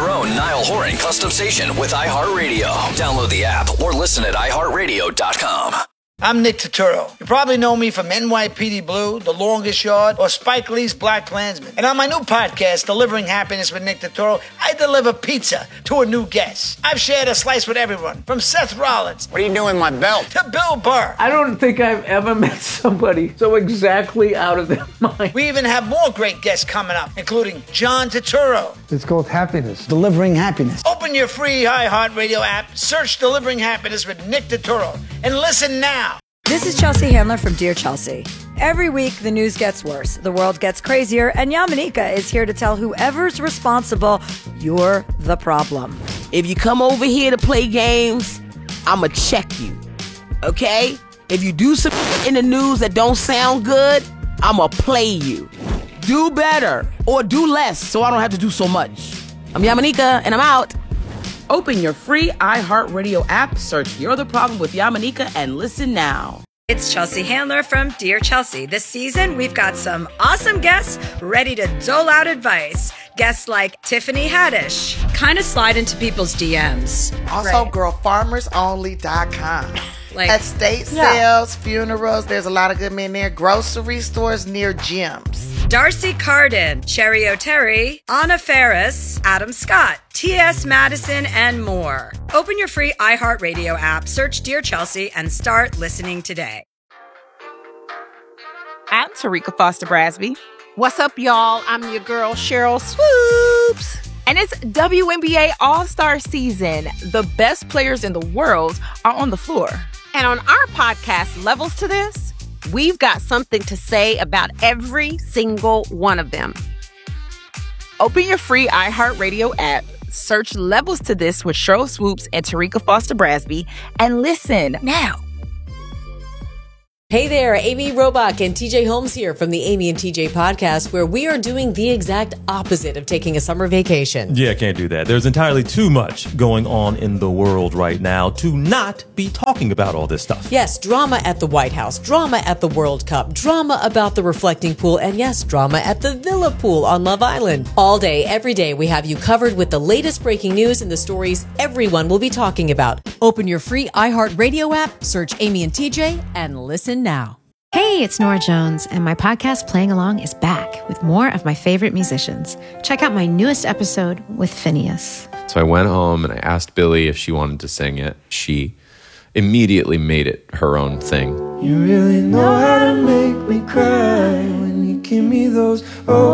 your own Niall Horan custom station with iHeartRadio. Download the app or listen at iHeartRadio.com. I'm Nick Turturro. You probably know me from NYPD Blue, The Longest Yard, or Spike Lee's Black Klansman. And on my new podcast, Delivering Happiness with Nick Turturro, I deliver pizza to a new guest. I've shared a slice with everyone, from Seth Rollins. What are you doing with my belt? To Bill Burr. I don't think I've ever met somebody so exactly out of their mind. We even have more great guests coming up, including John Turturro. It's called Happiness. Delivering Happiness. Open your free iHeartRadio app, search Delivering Happiness with Nick Turturro, and listen now. This is Chelsea Handler from Dear Chelsea. Every week, the news gets worse, the world gets crazier, and Yamanika is here to tell whoever's responsible, you're the problem. If you come over here to play games, I'ma check you, okay? If you do some in the news that don't sound good, I'ma play you. Do better, or do less, so I don't have to do so much. I'm Yamanika, and I'm out. Open your free iHeartRadio app, search You're the Problem with Yamanika, and listen now. It's Chelsea Handler from Dear Chelsea. This season, we've got some awesome guests ready to dole out advice. Guests like Tiffany Haddish. Kind of slide into people's DMs. Also, girlfarmersonly.com. Like estate sales, funerals, there's a lot of good men there. Grocery stores near gyms. Darcy Carden, Cherry O'Terry, Anna Ferris, Adam Scott, T.S. Madison, and more. Open your free iHeartRadio app, search Dear Chelsea, and start listening today. I'm Tarika Foster Brasby. What's up, y'all? I'm your girl, Cheryl Swoops. And it's WNBA All-Star season. The best players in the world are on the floor. And on our podcast, Levels to This, we've got something to say about every single one of them. Open your free iHeartRadio app, search Levels to This with Cheryl Swoops and Tarika Foster Brasby, and listen now. Hey there, Amy Robach and TJ Holmes here from the Amy and TJ podcast, where we are doing the exact opposite of taking a summer vacation. Yeah, can't do that. There's entirely too much going on in the world right now to not be talking about all this stuff. Yes, drama at the White House, drama at the World Cup, drama about the reflecting pool, and yes, drama at the Villa pool on Love Island. All day, every day, we have you covered with the latest breaking news and the stories everyone will be talking about. Open your free iHeartRadio app, search Amy and TJ, and listen now. Hey, it's Nora Jones, and my podcast Playing Along is back with more of my favorite musicians. Check out my newest episode with Phineas. So I went home and I asked Billy if she wanted to sing it. She immediately made it her own thing. You really know how to make me cry when you give me those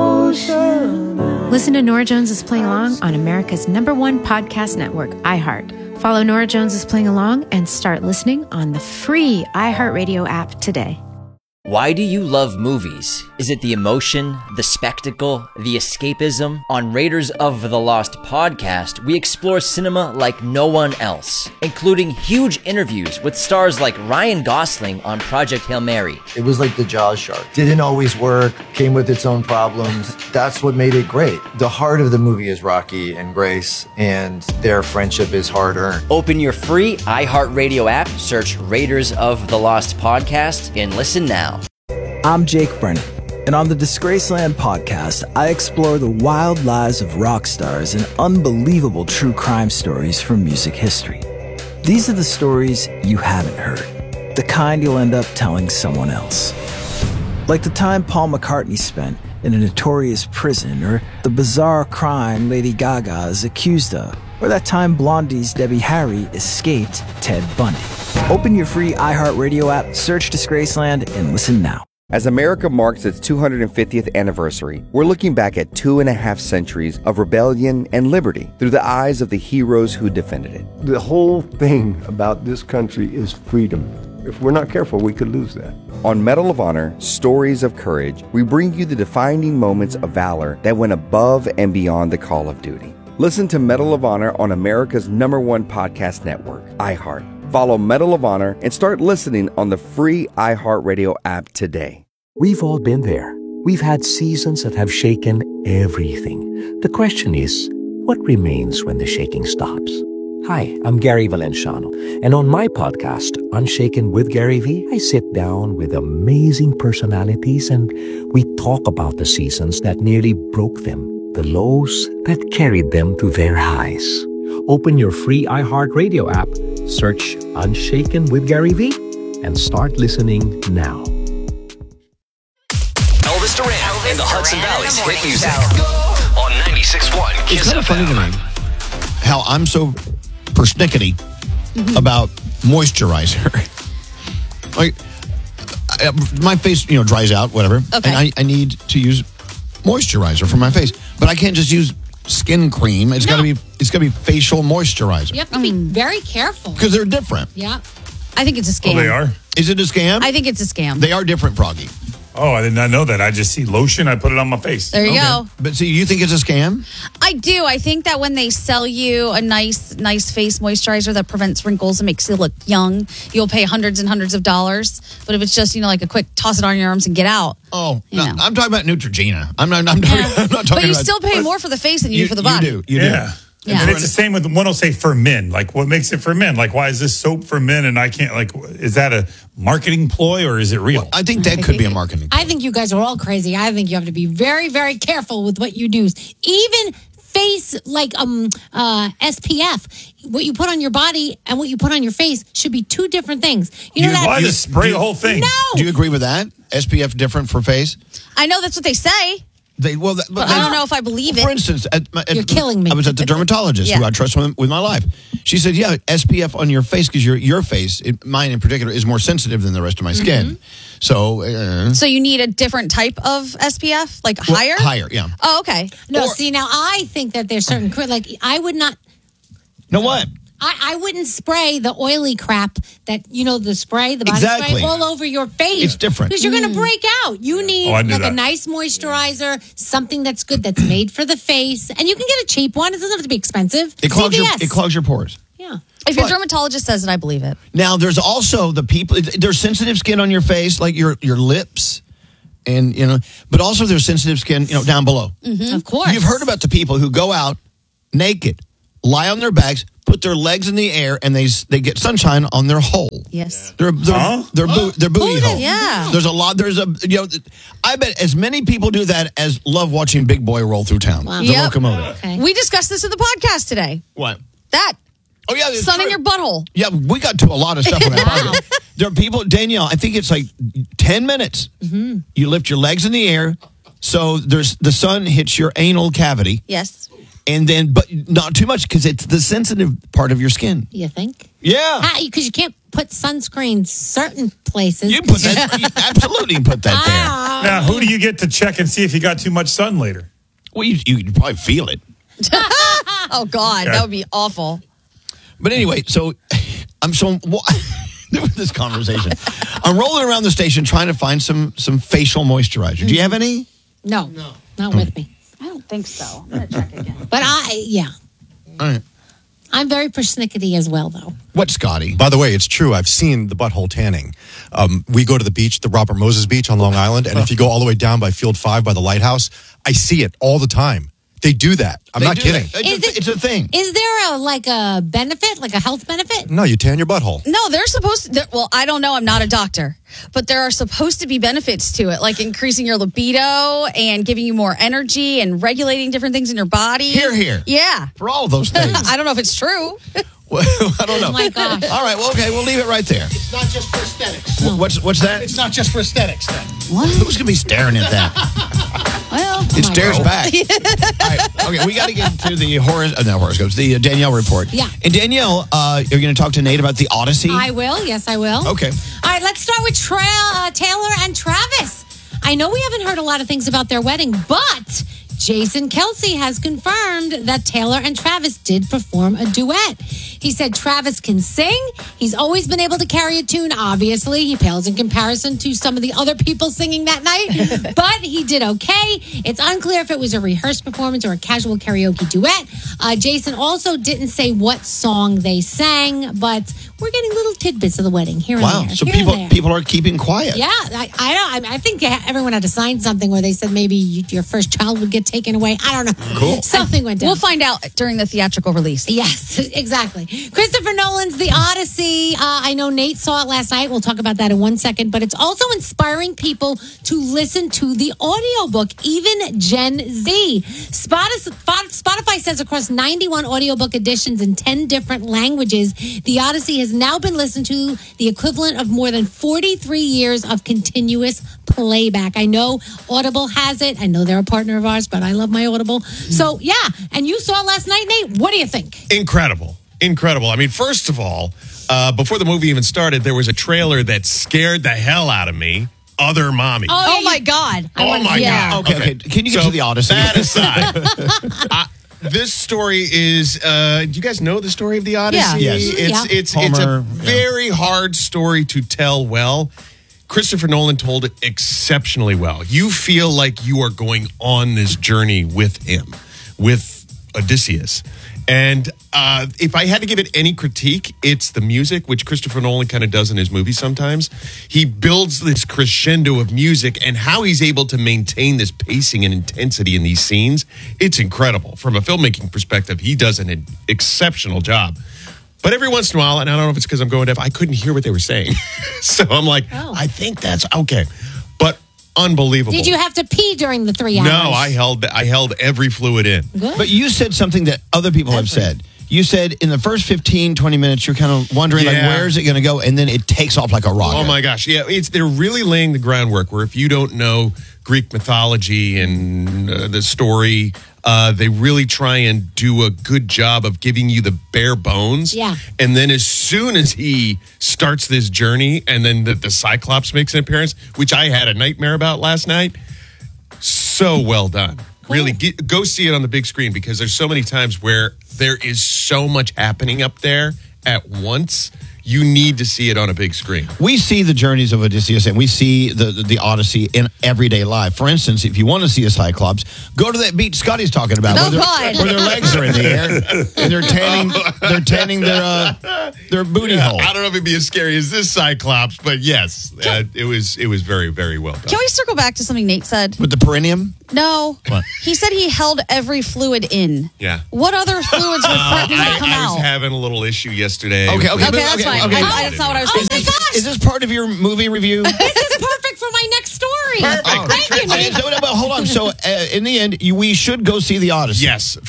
ocean eyes. Listen to Nora Jones' Playing Along on America's #1 podcast network, iHeart. Follow Nora Jones' Playing Along and start listening on the free iHeartRadio app today. Why do you love movies? Is it the emotion, the spectacle, the escapism? On Raiders of the Lost podcast, we explore cinema like no one else, including huge interviews with stars like Ryan Gosling on Project Hail Mary. It was like the Jaws shark. Didn't always work, came with its own problems. That's what made it great. The heart of the movie is Rocky and Grace, and their friendship is hard-earned. Open your free iHeartRadio app, search Raiders of the Lost podcast, and listen now. I'm Jake Brennan, and on the Disgraceland podcast, I explore the wild lives of rock stars and unbelievable true crime stories from music history. These are the stories you haven't heard, the kind you'll end up telling someone else. Like the time Paul McCartney spent in a notorious prison, or the bizarre crime Lady Gaga is accused of, or that time Blondie's Debbie Harry escaped Ted Bundy. Open your free iHeartRadio app, search Disgraceland, and listen now. As America marks its 250th anniversary, we're looking back at 2.5 centuries of rebellion and liberty through the eyes of the heroes who defended it. The whole thing about this country is freedom. If we're not careful, we could lose that. On Medal of Honor, Stories of Courage, we bring you the defining moments of valor that went above and beyond the call of duty. Listen to Medal of Honor on America's #1 podcast network, iHeart. Follow Medal of Honor and start listening on the free iHeartRadio app today. We've all been there. We've had seasons that have shaken everything. The question is, what remains when the shaking stops? Hi, I'm Gary Valenciano, and on my podcast, Unshaken with Gary V, I sit down with amazing personalities and we talk about the seasons that nearly broke them, the lows that carried them to their highs. Open your free iHeartRadio app, search Unshaken with Gary V, and start listening now. Elvis Duran and the Hudson Valley's hit music on 96.1 Kiss It's kind of funny to FM. me how I'm so persnickety about moisturizer. Like, my face, dries out, whatever. Okay. And I need to use moisturizer for my face, but I can't just use skin cream. It's got to be facial moisturizer You have to be very careful. because they're different. Yeah. I think it's a scam. Oh, they are? Is it a scam? I think it's a scam. They are different, Proggy. Oh, I did not know that. I just see lotion. I put it on my face. There you go. But see, you think it's a scam? I do. I think that when they sell you a nice face moisturizer that prevents wrinkles and makes you look young, you'll pay hundreds and hundreds of dollars. But if it's just, like a quick toss it on your arms and get out. Oh, no, I'm talking about Neutrogena. I'm not talking But you about, still pay more for the face than you do for the body. You do. Yeah. Yeah. And it's the same with one will say for men. Like, what makes it for men? Like, why is this soap for men and I can't, is that a marketing ploy or is it real? I think that could be a marketing. I think you guys are all crazy. I think you have to be very, very careful with what you do. Even face SPF, what you put on your body and what you put on your face should be two different things. Why just spray the whole thing? No. Do you agree with that? SPF different for face? I know that's what they say. But I don't know if I believe it. For instance, You're killing me. I was at the dermatologist who I trust with my life. She said, "Yeah, SPF on your face because your face, mine in particular, is more sensitive than the rest of my skin. So you need a different type of SPF, like higher? Higher, yeah. Oh, okay. No, see, now I think that there's certain, I would not. No, what? I wouldn't spray the oily crap that, the spray, the body Exactly. spray all over your face. It's different. Because you're going to break out. You need I knew a that. nice moisturizer, something that's good, that's made for the face. And you can get a cheap one. It doesn't have to be expensive. It CVS. clogs your pores. Yeah. If your dermatologist says it, I believe it. Now, there's also the people, there's sensitive skin on your face, like your lips. And, but also there's sensitive skin, down below. Mm-hmm. Of course. You've heard about the people who go out naked, lie on their backs, put their legs in the air, and they get sunshine on their hole. Yes. Their booty hole. Yeah. I bet as many people do that as love watching Big Boy roll through town. Wow. The locomotive. Okay. We discussed this in the podcast today. What? That. Oh, yeah. it's Sun in true. your butthole. Yeah, we got to a lot of stuff on that podcast. There are people, Danielle, I think it's like 10 minutes. Mm-hmm. You lift your legs in the air, so the sun hits your anal cavity. Yes. And then, but not too much because it's the sensitive part of your skin. You think? Yeah. Because you can't put sunscreen certain places. You put that, you absolutely put that Now, who do you get to check and see if you got too much sun later? there. Well, you probably feel it. Oh, God. Okay. That would be awful. But anyway, so I'm doing this conversation. I'm rolling around the station trying to find some facial moisturizer. Do you have any? No, not with me. I don't think so. I'm going to check again. But All right. I'm very persnickety as well, though. What, Scotty? By the way, it's true. I've seen the butthole tanning. We go to the beach, the Robert Moses Beach on Long Island, and if you go all the way down by Field 5 by the lighthouse, I see it all the time. They do that. I'm not kidding. It's a thing. Is there a benefit, like a health benefit? No, you tan your butthole. No, they're supposed to. Well, I don't know. I'm not a doctor. But there are supposed to be benefits to it, like increasing your libido and giving you more energy and regulating different things in your body. Here. Yeah. For all those things. I don't know if it's true. Well, I don't know. Oh, my gosh. All right, well, okay, we'll leave it right there. It's not just for aesthetics. What's that? It's not just for aesthetics, then. What? Who's going to be staring at that? Well, it stares back. All right, okay, we got to get to the horoscopes, the Danielle report. Yeah. And Danielle, you're going to talk to Nate about the Odyssey? I will. Yes, I will. Okay. All right, let's start with Taylor and Travis. I know we haven't heard a lot of things about their wedding, but Jason Kelsey has confirmed that Taylor and Travis did perform a duet. He said Travis can sing. He's always been able to carry a tune, obviously. He pales in comparison to some of the other people singing that night, but he did okay. It's unclear if it was a rehearsed performance or a casual karaoke duet. Jason also didn't say what song they sang, but we're getting little tidbits of the wedding here and there. Wow, so here and there. people are keeping quiet. Yeah, I think everyone had to sign something where they said maybe your first child would get taken away. I don't know. Cool. Something went down. We'll find out during the theatrical release. Yes, exactly. Christopher Nolan's The Odyssey. I know Nate saw it last night. We'll talk about that in 1 second. But it's also inspiring people to listen to the audiobook, even Gen Z. Spotify says across 91 audiobook editions in 10 different languages, The Odyssey has now been listened to the equivalent of more than 43 years of continuous playback. I know Audible has it. I know they're a partner of ours, but I love my Audible. So, yeah. And you saw it last night, Nate. What do you think? Incredible. I mean, first of all, before the movie even started, there was a trailer that scared the hell out of me. Other Mommy. Oh my God. God. Okay. Can you get to The Odyssey? That aside, this story is. Do you guys know the story of The Odyssey? Yeah. Yes. It's Homer, a very hard story to tell well. Christopher Nolan told it exceptionally well. You feel like you are going on this journey with him, with Odysseus. And if I had to give it any critique, it's the music, which Christopher Nolan kind of does in his movies sometimes. He builds this crescendo of music, and how he's able to maintain this pacing and intensity in these scenes, it's incredible. From a filmmaking perspective, he does an exceptional job. But every once in a while, and I don't know if it's because I'm going deaf, I couldn't hear what they were saying. So I'm like, I think that's okay. But unbelievable. Did you have to pee during the 3 hours? No, I held every fluid in. Good. But you said something that other people have said. You said in the first 15, 20 minutes, you're kind of wondering, like, where is it going to go? And then it takes off like a rocket. Oh, my gosh. Yeah, they're really laying the groundwork where if you don't know Greek mythology and the story, they really try and do a good job of giving you the bare bones. Yeah. And then as soon as he starts this journey and then the Cyclops makes an appearance, which I had a nightmare about last night, so well done. Really, go see it on the big screen because there's so many times where there is so much happening up there at once. You need to see it on a big screen. We see the journeys of Odysseus and we see the Odyssey in everyday life. For instance, if you want to see a Cyclops, go to that beach Scotty's talking about, where their legs are in the air and they're tanning their booty hole. I don't know if it'd be as scary as this Cyclops, but yes, it was very, very well done. Can we circle back to something Nate said? With the perineum? No. What? He said he held every fluid in. Yeah. What other fluids were threatening to come I was out? having a little issue yesterday. Okay, that's fine. Okay. That's not what I was thinking. Oh my gosh! Is this part of your movie review? This is perfect for my next story. Perfect. Thank you, Nate. But hold on. So in the end, we should go see The Odyssey. Yes,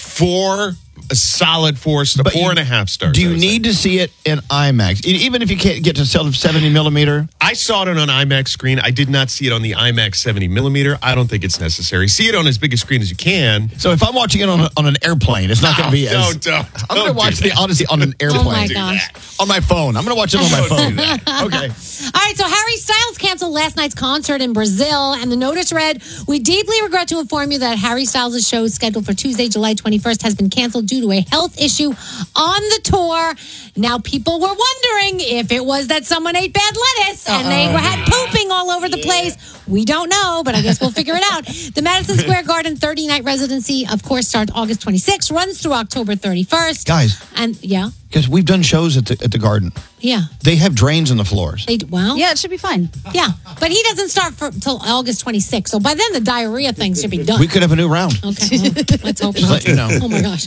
a solid 4 and a half stars. Do you need to see it in IMAX? Even if you can't get to 70 millimeter? I saw it on an IMAX screen. I did not see it on the IMAX 70 millimeter. I don't think it's necessary. See it on as big a screen as you can. So if I'm watching it on an airplane, it's not going to be as... Don't I'm going to watch The Odyssey on an airplane. Oh, my gosh. On my phone. I'm going to watch it on my phone. Okay. All right, so Harry Styles canceled last night's concert in Brazil, and the notice read, "We deeply regret to inform you that Harry Styles' show scheduled for Tuesday, July 21st has been canceled due to a health issue on the tour." Now, people were wondering if it was that someone ate bad lettuce and they had pooping all over the place. We don't know, but I guess we'll figure it out. The Madison Square Garden 30-night residency, of course, starts August 26th, runs through October 31st. Guys. And, yeah. Because we've done shows at the Garden. Yeah. They have drains in the floors. Yeah, it should be fine. Yeah, but he doesn't start till August 26th. So by then, the diarrhea thing should be done. We could have a new round. Okay, well, let's hope Just not. let you know. Oh my gosh.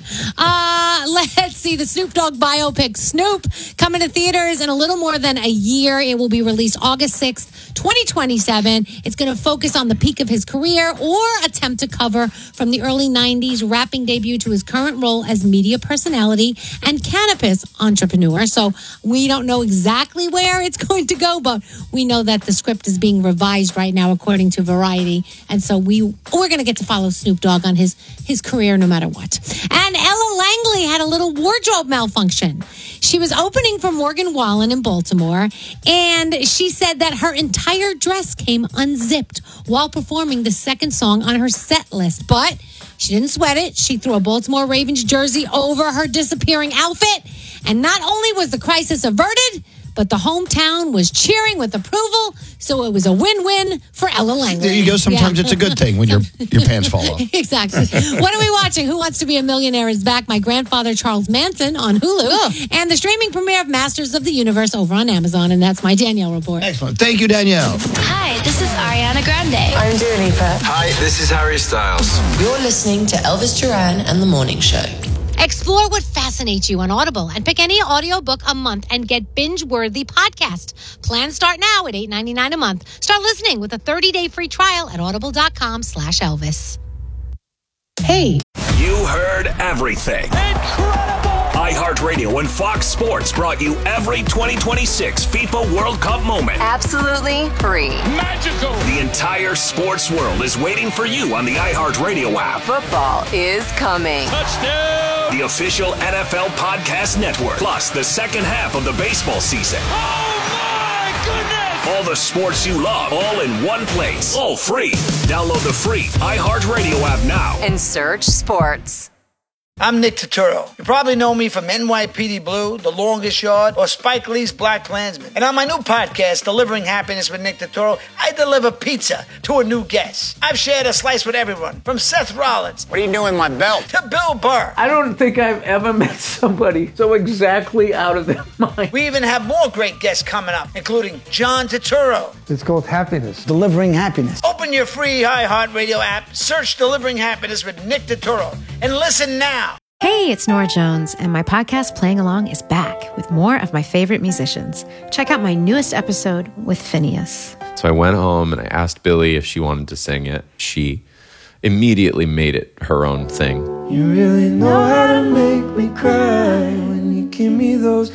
Let's see the Snoop Dogg biopic Snoop coming to theaters in a little more than a year. It will be released August 6th, 2027. It's going to focus on the peak of his career or attempt to cover from the early 90s rapping debut to his current role as media personality and cannabis entrepreneur. So we don't know exactly where it's going to go, but we know that the script is being revised right now according to Variety. And so we're going to get to follow Snoop Dogg on his career no matter what. And Ella Langley had a little wardrobe malfunction. She was opening for Morgan Wallen in Baltimore, and she said that her entire dress came unzipped while performing the second song on her set list. But she didn't sweat it. She threw a Baltimore Ravens jersey over her disappearing outfit. And not only was the crisis averted, but but the hometown was cheering with approval, so it was a win-win for Ella Langley. There you go. Sometimes it's a good thing when your pants fall off. Exactly. What are we watching? Who Wants to Be a Millionaire is back. My Grandfather Charles Manson on Hulu. And the streaming premiere of Masters of the Universe over on Amazon. And that's my Danielle report. Excellent. Thank you, Danielle. Hi, this is Ariana Grande. I'm Dua Lipa. Hi, this is Harry Styles. You're listening to Elvis Duran and The Morning Show. Explore what fascinates you on Audible and pick any audiobook a month and get binge-worthy podcast. Plans start now at $8.99 a month. Start listening with a 30-day free trial at audible.com/Elvis. Hey. You heard everything. Incredible! iHeartRadio and Fox Sports brought you every 2026 FIFA World Cup moment. Absolutely free. Magical! The entire sports world is waiting for you on the iHeartRadio app. Football is coming. Touchdown! The official NFL Podcast Network. Plus the second half of the baseball season. Oh my goodness! All the sports you love, all in one place. All free. Download the free iHeartRadio app now. And search sports. I'm Nick Turturro. You probably know me from NYPD Blue, The Longest Yard, or Spike Lee's Black Klansman. And on my new podcast, Delivering Happiness with Nick Turturro, I deliver pizza to a new guest. I've shared a slice with everyone, from Seth Rollins. What are you doing with my belt? To Bill Burr. I don't think I've ever met somebody so exactly out of their mind. We even have more great guests coming up, including John Turturro. It's called Happiness. Delivering Happiness. Open your free iHeartRadio app, search Delivering Happiness with Nick Turturro, and listen now. Hey, it's Nora Jones, and my podcast Playing Along is back with more of my favorite musicians. Check out my newest episode with Phineas. So I went home and I asked Billy if she wanted to sing it. She immediately made it her own thing. You really know how to make me cry when you give me those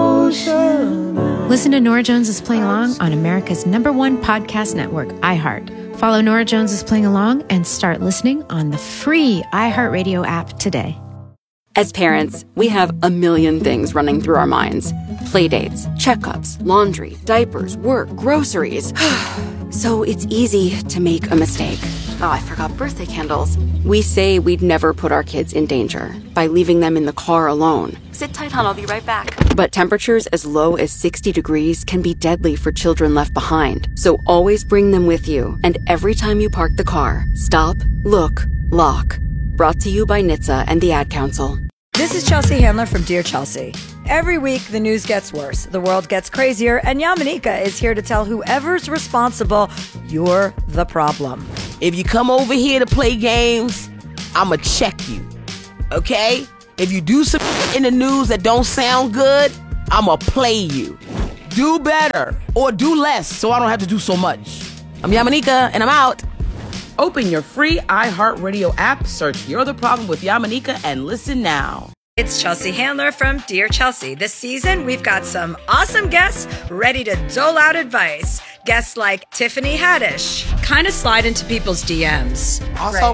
ocean eyes. Listen to Nora Jones is Playing Along on America's #1 podcast network, iHeart. Follow Nora Jones is Playing Along and start listening on the free iHeartRadio app today. As parents, we have a million things running through our minds. Playdates, checkups, laundry, diapers, work, groceries. So it's easy to make a mistake. Oh, I forgot birthday candles. We say we'd never put our kids in danger by leaving them in the car alone. Sit tight, hon, I'll be right back. But temperatures as low as 60 degrees can be deadly for children left behind. So always bring them with you. And every time you park the car, stop, look, lock. Brought to you by NHTSA and the Ad Council. This is Chelsea Handler from Dear Chelsea. Every week, the news gets worse, the world gets crazier, and Yamanika is here to tell whoever's responsible, you're the problem. If you come over here to play games, I'ma check you, okay? If you do some in the news that don't sound good, I'ma play you. Do better, or do less, so I don't have to do so much. I'm Yamanika, and I'm out. Open your free iHeartRadio app, search You're the Problem with Yamanika, and listen now. It's Chelsea Handler from Dear Chelsea. This season, we've got some awesome guests ready to dole out advice. Guests like Tiffany Haddish, kind of slide into people's DMs. Also,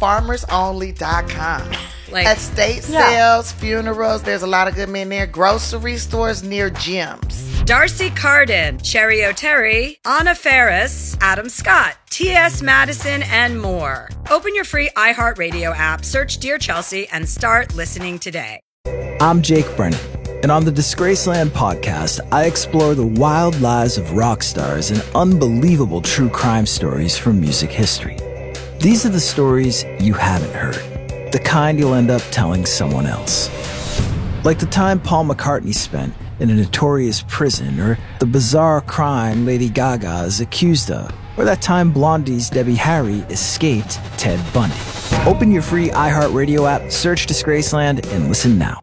girlfarmersonly.com. Like estate sales, funerals, there's a lot of good men there. Grocery stores near gyms. Darcy Carden, Cherry O'Terry, Anna Ferris, Adam Scott, T.S. Madison, and more. Open your free iHeartRadio app, search Dear Chelsea, and start listening today. I'm Jake Brennan, and on the Disgraceland podcast, I explore the wild lives of rock stars and unbelievable true crime stories from music history. These are the stories you haven't heard, the kind you'll end up telling someone else. Like the time Paul McCartney spent in a notorious prison, or the bizarre crime Lady Gaga is accused of, or that time Blondie's Debbie Harry escaped Ted Bundy. Open your free iHeartRadio app, search Disgraceland, and listen now.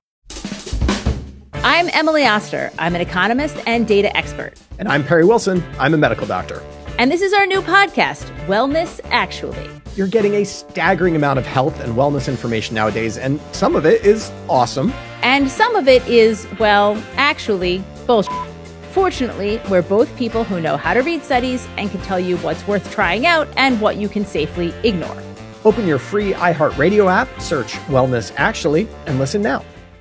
I'm Emily Oster. I'm an economist and data expert. And I'm Perry Wilson. I'm a medical doctor. And this is our new podcast, Wellness Actually. You're getting a staggering amount of health and wellness information nowadays, and some of it is awesome. And some of it is, well, actually, bullshit. Fortunately, we're both people who know how to read studies and can tell you what's worth trying out and what you can safely ignore. Open your free iHeartRadio app, search Wellness Actually, and listen now.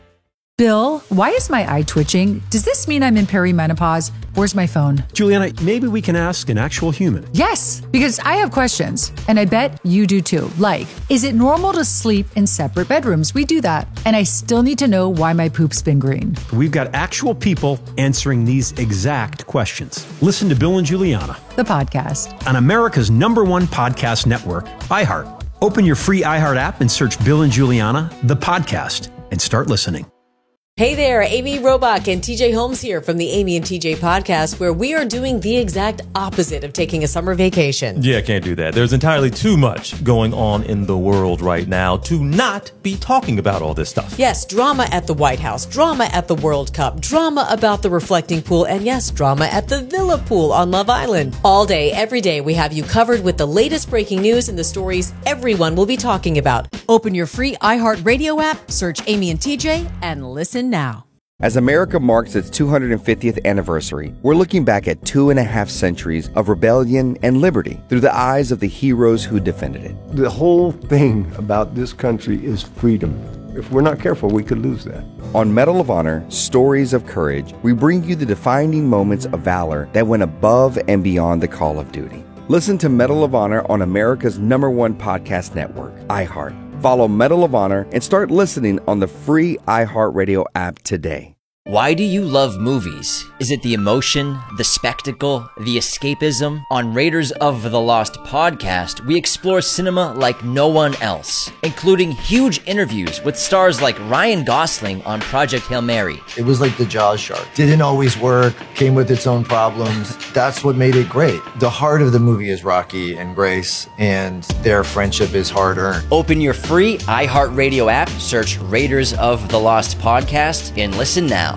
Bill, why is my eye twitching? Does this mean I'm in perimenopause? Where's my phone? Juliana, maybe we can ask an actual human. Yes, because I have questions, and I bet you do too. Like, is it normal to sleep in separate bedrooms? We do that. And I still need to know why my poop's been green. We've got actual people answering these exact questions. Listen to Bill and Juliana, the podcast, on America's #1 podcast network, iHeart. Open your free iHeart app and search Bill and Juliana, the podcast, and start listening. Hey there, Amy Robach and TJ Holmes here from the Amy and TJ podcast, where we are doing the exact opposite of taking a summer vacation. Yeah, can't do that. There's entirely too much going on in the world right now to not be talking about all this stuff. Yes, drama at the White House, drama at the World Cup, drama about the reflecting pool, and yes, drama at the Villa pool on Love Island. All day, every day, we have you covered with the latest breaking news and the stories everyone will be talking about. Open your free iHeartRadio app, search Amy and TJ, and listen now. As America marks its 250th anniversary, we're looking back at 2.5 centuries of rebellion and liberty through the eyes of the heroes who defended it. The whole thing about this country is freedom. If we're not careful, we could lose that. On Medal of Honor, Stories of Courage, we bring you the defining moments of valor that went above and beyond the call of duty. Listen to Medal of Honor on America's #1 podcast network, iHeart. Follow Medal of Honor and start listening on the free iHeartRadio app today. Why do you love movies? Is it the emotion, the spectacle, the escapism? On Raiders of the Lost podcast, we explore cinema like no one else, including huge interviews with stars like Ryan Gosling on Project Hail Mary. It was like the Jaws shark. Didn't always work, came with its own problems. That's what made it great. The heart of the movie is Rocky and Grace, and their friendship is hard-earned. Open your free iHeartRadio app, search Raiders of the Lost podcast, and listen now.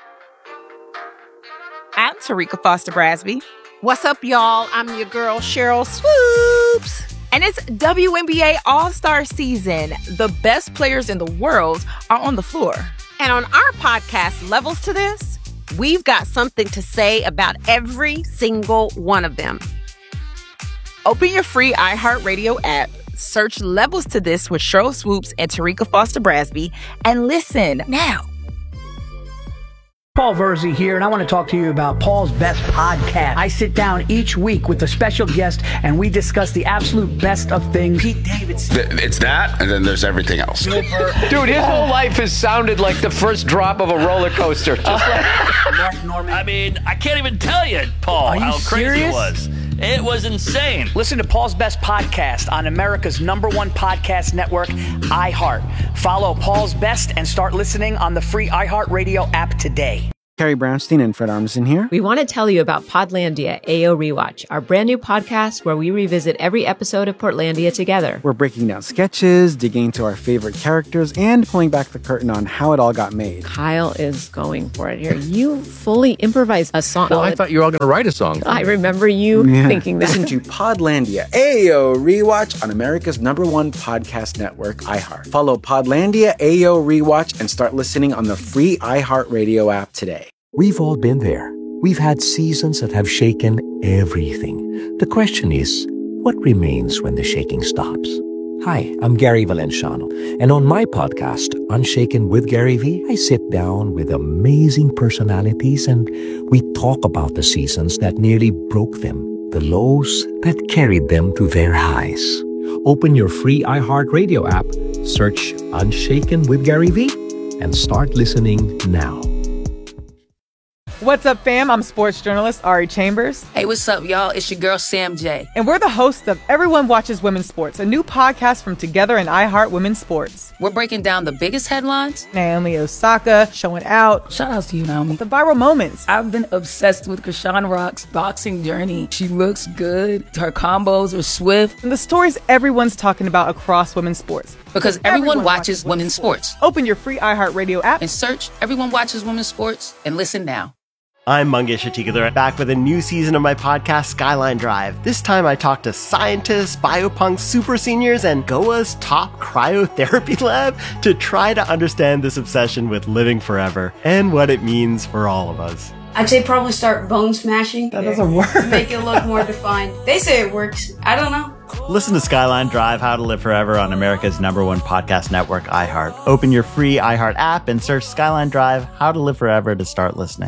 I'm Tarika Foster Brasby. What's up, y'all? I'm your girl, Cheryl Swoops. And it's WNBA All-Star season. The best players in the world are on the floor. And on our podcast, Levels to This, we've got something to say about every single one of them. Open your free iHeartRadio app, search Levels to This with Cheryl Swoops and Tarika Foster Brasby, and listen now. Paul Verzi here, and I want to talk to you about Paul's Best Podcast. I sit down each week with a special guest, and we discuss the absolute best of things. Pete Davidson. It's that, and then there's everything else. Dude, his whole life has sounded like the first drop of a roller coaster. Just like Mark Norman. I mean, I can't even tell you, Paul, how crazy it was. It was insane. Listen to Paul's Best Podcast on America's #1 podcast network, iHeart. Follow Paul's Best and start listening on the free iHeartRadio app today. Carrie Brownstein and Fred Armisen here. We want to tell you about Podlandia AO Rewatch, our brand new podcast where we revisit every episode of Portlandia together. We're breaking down sketches, digging into our favorite characters, and pulling back the curtain on how it all got made. Kyle is going for it here. You fully improvised a song. Well, I thought you were all going to write a song. I remember you thinking that. Listen to Podlandia AO Rewatch on America's #1 podcast network, iHeart. Follow Podlandia AO Rewatch and start listening on the free iHeartRadio app today. We've all been there. We've had seasons that have shaken everything. The question is, what remains when the shaking stops? Hi, I'm Gary Valenciano, and on my podcast, Unshaken with Gary V, I sit down with amazing personalities and we talk about the seasons that nearly broke them, the lows that carried them to their highs. Open your free iHeartRadio app, search Unshaken with Gary V, and start listening now. What's up, fam? I'm sports journalist Ari Chambers. Hey, what's up, y'all? It's your girl, Sam J. And we're the hosts of Everyone Watches Women's Sports, a new podcast from Together and iHeart Women's Sports. We're breaking down the biggest headlines. Naomi Osaka showing out. Shout out to you, Naomi. The viral moments. I've been obsessed with Krishan Rock's boxing journey. She looks good. Her combos are swift. And the stories everyone's talking about across women's sports. Because everyone watches women's sports. Open your free iHeartRadio app and search Everyone Watches Women's Sports and listen now. I'm Mangesh Atikadar, back with a new season of my podcast, Skyline Drive. This time I talk to scientists, biopunks, super seniors, and Goa's top cryotherapy lab to try to understand this obsession with living forever and what it means for all of us. I'd say probably start bone smashing. That doesn't work. Make it look more defined. They say it works. I don't know. Listen to Skyline Drive, How to Live Forever on America's #1 podcast network, iHeart. Open your free iHeart app and search Skyline Drive, How to Live Forever to start listening.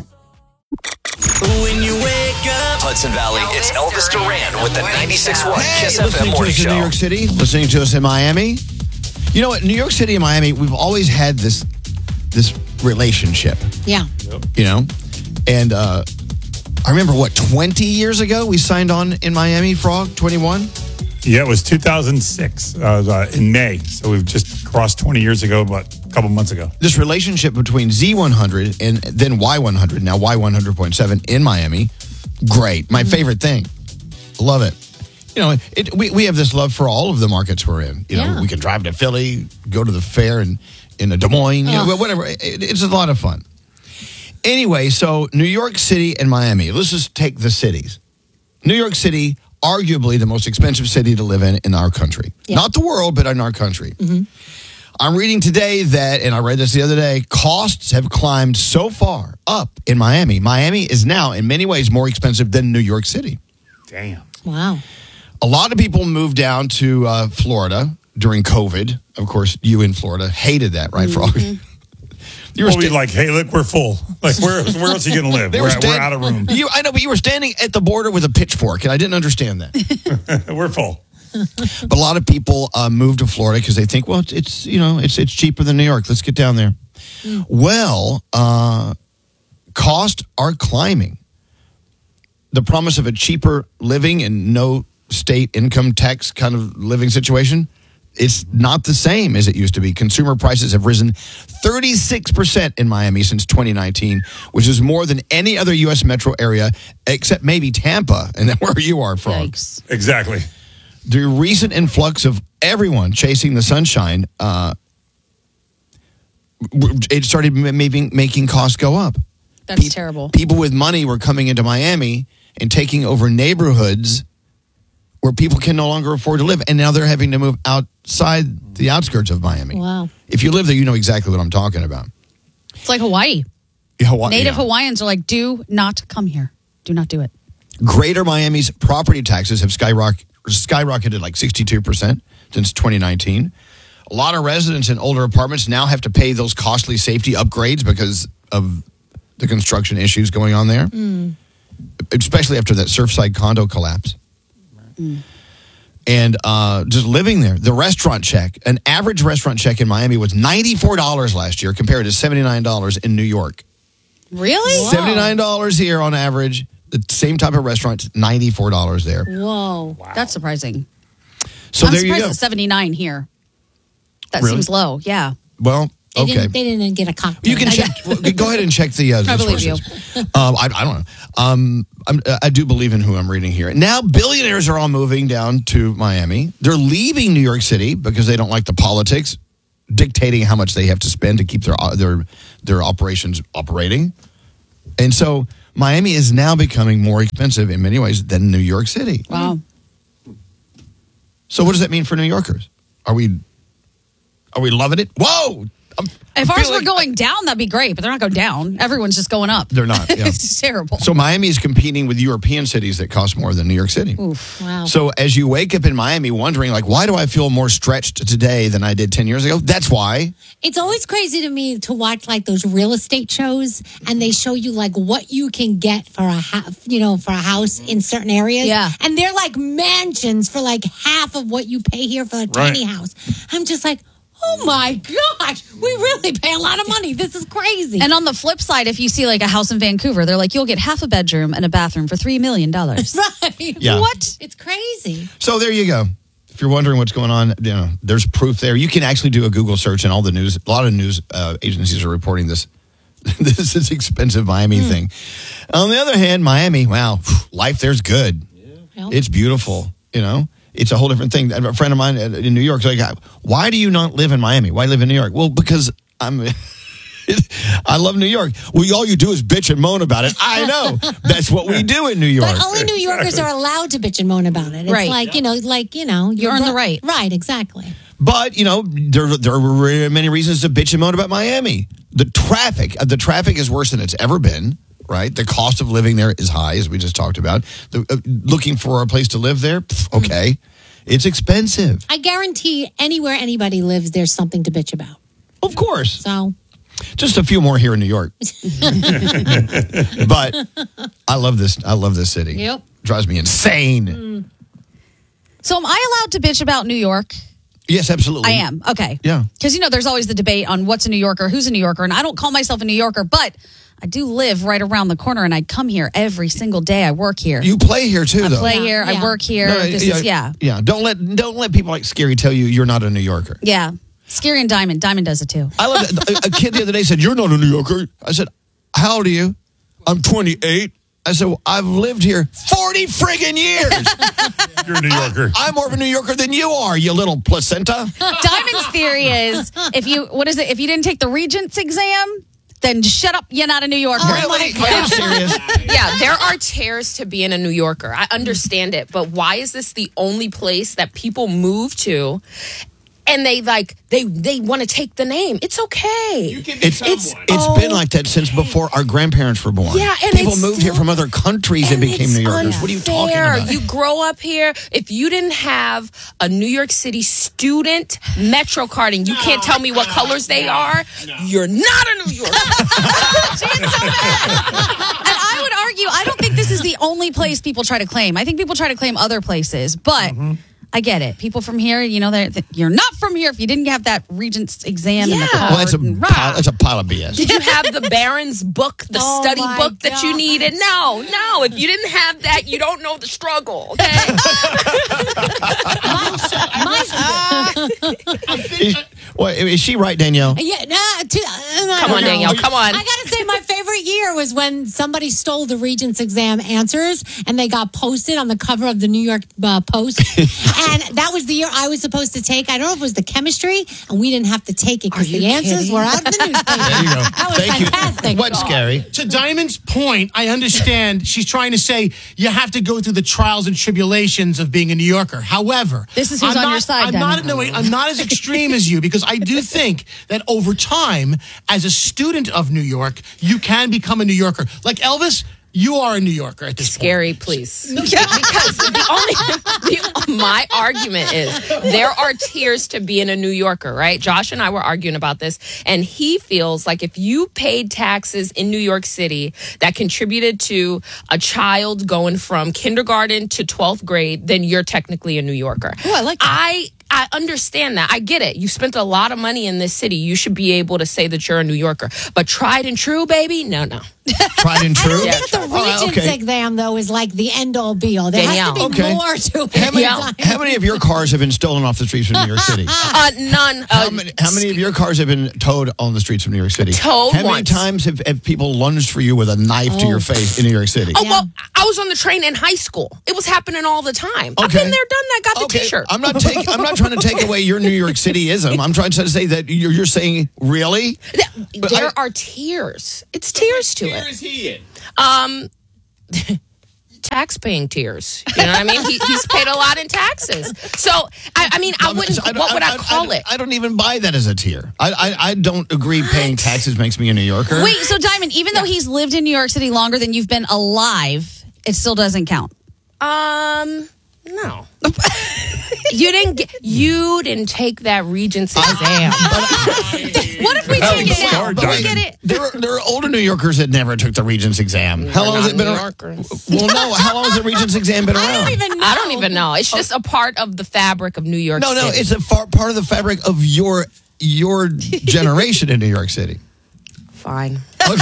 When you wake up, Hudson Valley, it's Elvis Duran with the 96.1 Kiss FM Listening to Morning us in Show. New York City, listening to us in Miami. You know what? New York City and Miami, we've always had this relationship. Yeah. You know? And I remember, 20 years ago we signed on in Miami, Frog? 21? Yeah, it was 2006 in May. So we've just crossed 20 years ago, but a couple months ago. This relationship between Z100 and then Y100, now Y100.7 in Miami, great. My favorite thing. Love it. You know, we have this love for all of the markets we're in. You know, we can drive to Philly, go to the fair in Des Moines, you know, whatever. It's a lot of fun. Anyway, so New York City and Miami. Let's just take the cities. New York City, arguably the most expensive city to live in our country. Yeah. Not the world, but in our country. Mm-hmm. I'm reading today that, and I read this the other day, costs have climbed so far up in Miami. Miami is now, in many ways, more expensive than New York City. Damn. Wow. A lot of people moved down to Florida during COVID. Of course, you in Florida hated that, right, Frog? Mm-hmm. We're like, hey, look, we're full. Like, where else are you going to live? We're out of room. I know, but you were standing at the border with a pitchfork, and I didn't understand that. We're full. But a lot of people moved to Florida because they think, well, it's cheaper than New York. Let's get down there. Mm. Well, costs are climbing. The promise of a cheaper living and no state income tax kind of living situation, it's not the same as it used to be. Consumer prices have risen 36% in Miami since 2019, which is more than any other U.S. metro area except maybe Tampa, and then where you are from. Yikes. Exactly. The recent influx of everyone chasing the sunshine, it started making costs go up. That's terrible. People with money were coming into Miami and taking over neighborhoods where people can no longer afford to live, and now they're having to move outside the outskirts of Miami. Wow. If you live there, you know exactly what I'm talking about. It's like Hawaii. Native Hawaiians are like, do not come here. Do not do it. Greater Miami's property taxes have skyrocketed like 62% since 2019. A lot of residents in older apartments now have to pay those costly safety upgrades because of the construction issues going on there, especially after that Surfside condo collapse. Mm. And just living there, the restaurant check, an average restaurant check in Miami was $94 last year compared to $79 in New York. Really? $79 here on average. The same type of restaurant, $94 there. Whoa. Wow. That's surprising. So I'm there you surprised go. it's 79 here. That Really? seems low. Yeah. Well, okay. They didn't get a cocktail. You can check. Go ahead and check the I believe sources. you. I don't know. I do believe in who I'm reading here. Now, billionaires are all moving down to Miami. They're leaving New York City because they don't like the politics dictating how much they have to spend to keep their operations operating. And so Miami is now becoming more expensive in many ways than New York City. Wow. So what does that mean for New Yorkers? Are we loving it? Whoa! If ours were going down, that'd be great, but they're not going down. Everyone's just going up. They're not. Yeah. It's terrible. So Miami is competing with European cities that cost more than New York City. Oof. Wow. So as you wake up in Miami wondering, like, why do I feel more stretched today than I did 10 years ago? That's why. It's always crazy to me to watch like those real estate shows, and they show you like what you can get for a house in certain areas. Yeah. And they're like mansions for like half of what you pay here for a tiny house. I'm just like, oh my gosh, we really pay a lot of money. This is crazy. And on the flip side, if you see like a house in Vancouver, they're like, you'll get half a bedroom and a bathroom for $3 million. Right. Yeah. What? It's crazy. So there you go. If you're wondering what's going on, there's proof there. You can actually do a Google search, and a lot of news agencies are reporting this. This is expensive Miami thing. On the other hand, Miami, wow, life there's good. Yeah. It's beautiful, It's a whole different thing. A friend of mine in New York is like, why do you not live in Miami? Why live in New York? Well, because I love New York. Well, all you do is bitch and moan about it. I know. That's what we do in New York. But only New Yorkers are allowed to bitch and moan about it. It's Right. like, you're earn the right. Right, exactly. But, there are many reasons to bitch and moan about Miami. The traffic is worse than it's ever been, right? The cost of living there is high, as we just talked about. Looking for a place to live there, okay. It's expensive. I guarantee anywhere anybody lives, there's something to bitch about. Of course. So, just a few more here in New York. But I love this. I love this city. Yep. Drives me insane. So am I allowed to bitch about New York? Yes, absolutely. I am. Okay. Yeah. Because, there's always the debate on what's a New Yorker, who's a New Yorker. And I don't call myself a New Yorker, but I do live right around the corner and I come here every single day. I work here. You play here too, I though. play here. I work here. Yeah. Don't let people like Scary tell you you're not a New Yorker. Yeah. Scary and Diamond. Diamond does it too. I love it. A kid the other day said, "You're not a New Yorker." I said, "How old are you?" "I'm 28. I said, "Well, I've lived here 40 friggin' years." You're a New Yorker. I'm more of a New Yorker than you are, you little placenta. Diamond's theory is if you didn't take the Regents exam, then shut up, you're not a New Yorker. Really? Are you serious? Yeah, there are tears to being a New Yorker. I understand it, but why is this the only place that people move to and they want to take the name? It's okay. You can It's been like that since before our grandparents were born. Yeah, and people moved here from other countries and became New Yorkers. Unfair. What are you talking about? You grow up here. If you didn't have a New York City student Metro card and you can't tell me what colors they are, you're not a New Yorker. She is so mad. And I would argue, I don't think this is the only place people try to claim. I think people try to claim other places, but I get it. People from here, you're not from here if you didn't have that Regents exam in the card. Well, that's a pile of BS. Did you have the Barron's book, the study book that you needed? No. If you didn't have that, you don't know the struggle, okay? Is she right, Danielle? Yeah, come on, Danielle, come on. I gotta say, my favorite year was when somebody stole the Regents exam answers and they got posted on the cover of the New York Post. And that was the year I was supposed to take, I don't know if it was the chemistry, and we didn't have to take it because the answers were out in the newspaper. There you go. That was fantastic. What's Scary? To Diamond's point, I understand she's trying to say you have to go through the trials and tribulations of being a New Yorker. However, this is who's on your side, I'm not as extreme as you because I do think that over time, as a student of New York, you can become a New Yorker. Like Elvis, you are a New Yorker at this Scary, point. please. Because my argument is there are tiers to being a New Yorker, right? Josh and I were arguing about this, and he feels like if you paid taxes in New York City that contributed to a child going from kindergarten to 12th grade, then you're technically a New Yorker. Oh, I like that. I understand that. I get it. You spent a lot of money in this city. You should be able to say that you're a New Yorker. But tried and true, baby? No. Tried and true? I don't think the Regents exam, though, is like the end-all, be-all. There has to be more to it. How many of your cars have been stolen off the streets of New York City? None. How many of your cars have been towed on the streets of New York City? Towed How many once. times have people lunged for you with a knife to your face in New York City? Oh, well, I was on the train in high school. It was happening all the time. I've been there, done that, got the T-shirt. I'm not trying to take away your New York City-ism. I'm trying to say that you're saying, really? There are tiers. It's tiers to it. Where is he in? Tax-paying tiers. You know what I mean? He's paid a lot in taxes. So, I wouldn't, what would I call it? I don't even buy that as a tier. I don't agree paying taxes makes me a New Yorker. Wait, so Diamond, even though he's lived in New York City longer than you've been alive, it still doesn't count? No. You didn't take that Regents exam. What if we take it now? We get it. There are older New Yorkers that never took the Regents exam. How long has it been around? Well, no. How long has the Regents exam been around? I don't even know. It's just a part of the fabric of New York City. No, it's a part of the fabric of your generation in New York City. Fine.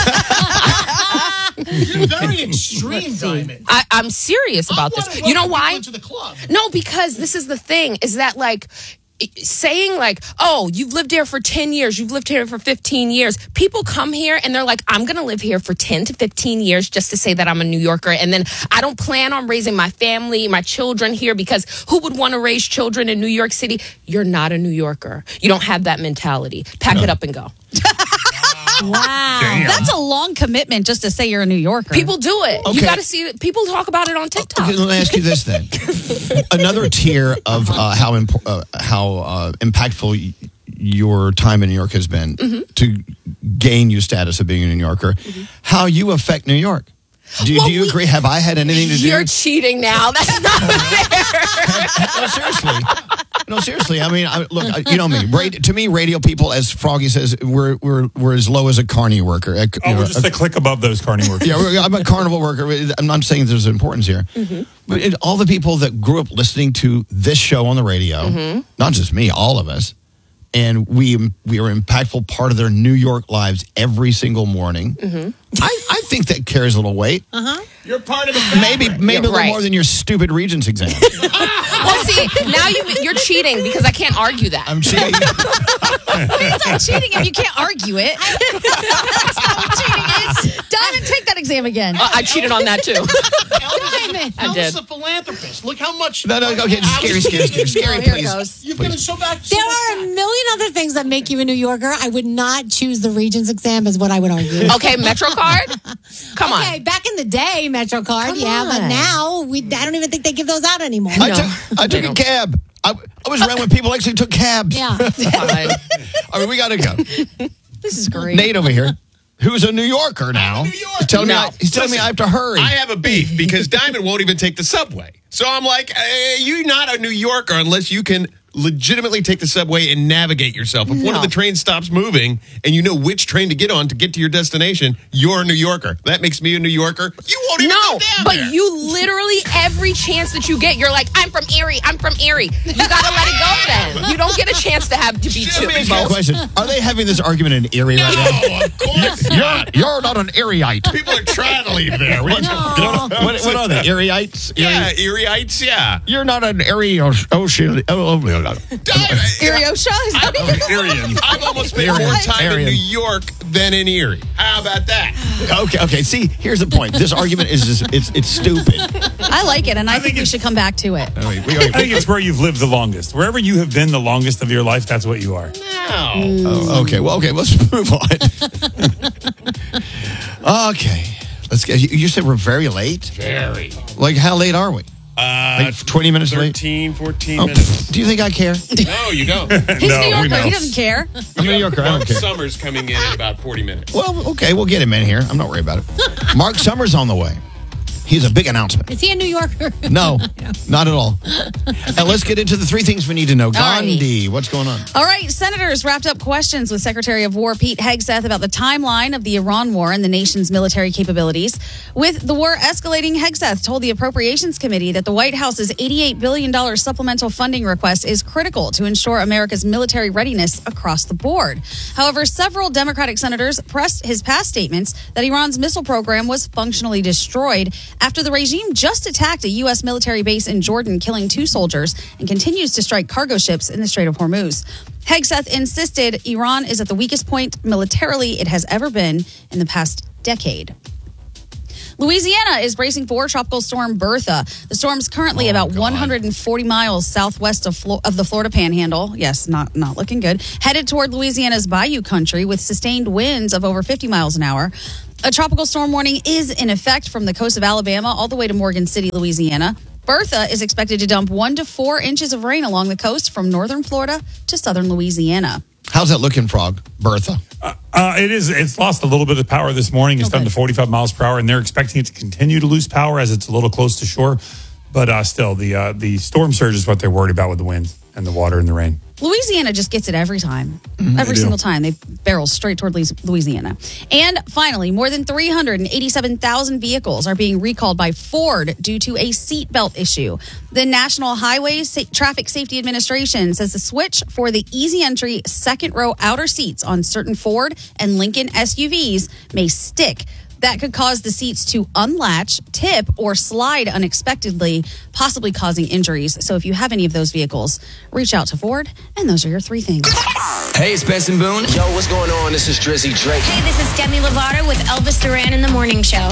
You're very extreme, Diamond. I'm serious about this. You know why? To the club. No, because this is the thing, is that like saying like, oh, you've lived here for 10 years, you've lived here for 15 years. People come here and they're like, I'm going to live here for 10 to 15 years just to say that I'm a New Yorker. And then I don't plan on raising my family, my children here, because who would want to raise children in New York City? You're not a New Yorker. You don't have that mentality. Pack it up and go. Wow. Damn. That's a long commitment just to say you're a New Yorker. People do it. Okay. You got to see it. People talk about it on TikTok. Okay, let me ask you this then. Another tier of how impactful your time in New York has been to gain you status of being a New Yorker. How you affect New York. Do you agree? Have I had anything to do? You're cheating now. That's not fair. No, seriously. I mean, look, you know me. To me, radio people, as Froggy says, we're as low as a carny worker. We're just a click above those carny workers. Yeah, I'm a carnival worker. I'm not saying there's importance here. Mm-hmm. But all the people that grew up listening to this show on the radio, not just me, all of us, and we are an impactful part of their New York lives every single morning. Mm-hmm. I think that carries a little weight. You're part of the fabric. Maybe a little more than your stupid Regents exam. Well, see, now you're cheating because I can't argue that. I'm cheating. It's not cheating if you can't argue it. That's not what cheating is. Diamond, take that exam again. I cheated on that too. Elvis is a philanthropist. Look how much. No, okay, scary, please. You've given so back. There are a million other things that make you a New Yorker. I would not choose the Regents exam as what I would argue. Okay, MetroCard? Come on. Okay, back in the day, MetroCard, but now I don't even think they give those out anymore. I took a cab. I was around when people actually took cabs. Yeah. I mean, we got to go. This is great. Nate over here, who's a New Yorker now. He's telling me I have to hurry. I have a beef because Diamond won't even take the subway. So I'm like, you're not a New Yorker unless you can legitimately take the subway and navigate yourself. If one of the trains stops moving and you know which train to get on to get to your destination, you're a New Yorker. That makes me a New Yorker. You won't even go down but there. you literally, every chance that you get, you're like, I'm from Erie. You got to let it go then. You don't get a chance to be two. Question. Are they having this argument in Erie right now? No, of course not. You're not an Erieite. People are trying to leave there. What are they? Erieites? Yeah, Erieites, yeah. You're not an Erie Ocean. Eriosha? Is that Arian. I've almost spent more time in New York than in Erie. How about that? Okay. See, here's the point. This argument is just, it's stupid. I like it, and I think we should come back to it. I think it's where you've lived the longest. Wherever you have been the longest of your life, that's what you are. No. Okay. Well, let's move on. Okay. Let's get. You said we're very late? Very. Like, how late are we? Like 20 minutes 13, late? 14 minutes. Do you think I care? No, you don't. He's a New Yorker. He doesn't care. I'm a New Yorker. I don't Mark care. Summers coming in about 40 minutes. Well, okay. We'll get him in here. I'm not worried about it. Mark Summers on the way. He's a big announcement. Is he a New Yorker? No, not at all. Now let's get into the three things we need to know. Gandhi, what's going on? All right, senators wrapped up questions with Secretary of War Pete Hegseth about the timeline of the Iran war and the nation's military capabilities. With the war escalating, Hegseth told the Appropriations Committee that the White House's $88 billion supplemental funding request is critical to ensure America's military readiness across the board. However, several Democratic senators pressed his past statements that Iran's missile program was functionally destroyed after the regime just attacked a U.S. military base in Jordan, killing 2 soldiers, and continues to strike cargo ships in the Strait of Hormuz. Hegseth insisted Iran is at the weakest point militarily it has ever been in the past decade. Louisiana is bracing for Tropical Storm Bertha. The storm's currently about 140 miles southwest of the Florida Panhandle. Yes, not looking good. Headed toward Louisiana's Bayou Country with sustained winds of over 50 miles an hour. A tropical storm warning is in effect from the coast of Alabama all the way to Morgan City, Louisiana. Bertha is expected to dump 1 to 4 inches of rain along the coast from northern Florida to southern Louisiana. How's that looking, Frog? Bertha? It's lost a little bit of power this morning. It's down to 45 miles per hour, and they're expecting it to continue to lose power as it's a little close to shore. But still, the storm surge is what they're worried about with the winds and the water and the rain. Louisiana just gets it every time. Every single time. They barrel straight toward Louisiana. And finally, more than 387,000 vehicles are being recalled by Ford due to a seatbelt issue. The National Highway Traffic Safety Administration says the switch for the easy entry second row outer seats on certain Ford and Lincoln SUVs may stick. That could cause the seats to unlatch, tip, or slide unexpectedly, possibly causing injuries. So if you have any of those vehicles, reach out to Ford, and those are your 3 things. Hey, it's Benson Boone. Yo, what's going on? This is Drizzy Drake. Hey, this is Demi Lovato with Elvis Duran in the Morning Show.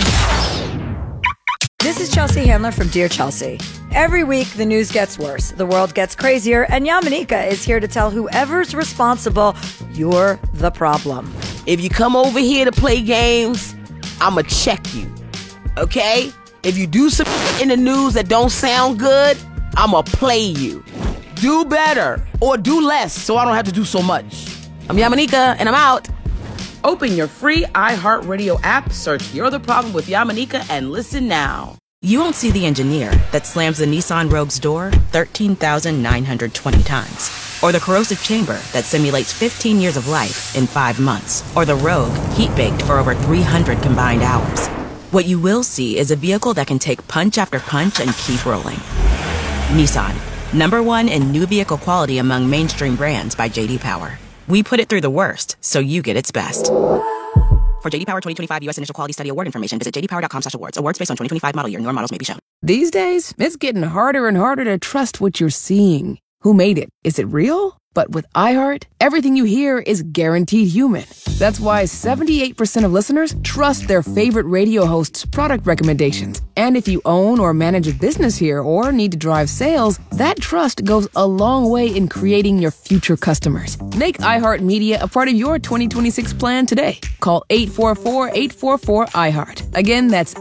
This is Chelsea Handler from Dear Chelsea. Every week, the news gets worse, the world gets crazier, and Yamanika is here to tell whoever's responsible, you're the problem. If you come over here to play games, I'ma check you, okay? If you do some in the news that don't sound good, I'ma play you. Do better or do less so I don't have to do so much. I'm Yamanika and I'm out. Open your free iHeartRadio app, search You're the Problem with Yamanika, and listen now. You won't see the engineer that slams the Nissan Rogue's door 13,920 times. Or the corrosive chamber that simulates 15 years of life in 5 months. Or the Rogue heat-baked for over 300 combined hours. What you will see is a vehicle that can take punch after punch and keep rolling. Nissan, #1 in new vehicle quality among mainstream brands by J.D. Power. We put it through the worst, so you get its best. For J.D. Power 2025 U.S. Initial Quality Study Award information, visit jdpower.com/awards. Awards based on 2025 model year. Newer models may be shown. These days, it's getting harder and harder to trust what you're seeing. Who made it? Is it real? But with iHeart, everything you hear is guaranteed human. That's why 78% of listeners trust their favorite radio hosts' product recommendations. And if you own or manage a business here or need to drive sales, that trust goes a long way in creating your future customers. Make iHeartMedia a part of your 2026 plan today. Call 844-844-iHeart. Again, that's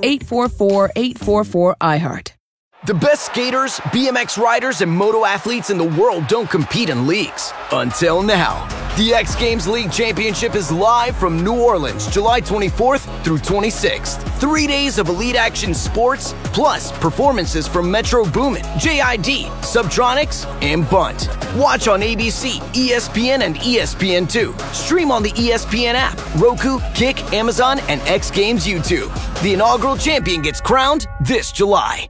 844-844-iHeart. The best skaters, BMX riders, and moto athletes in the world don't compete in leagues. Until now. The X Games League Championship is live from New Orleans, July 24th through 26th. 3 days of elite action sports, plus performances from Metro Boomin, JID, Subtronics, and Bunt. Watch on ABC, ESPN, and ESPN2. Stream on the ESPN app, Roku, Kick, Amazon, and X Games YouTube. The inaugural champion gets crowned this July.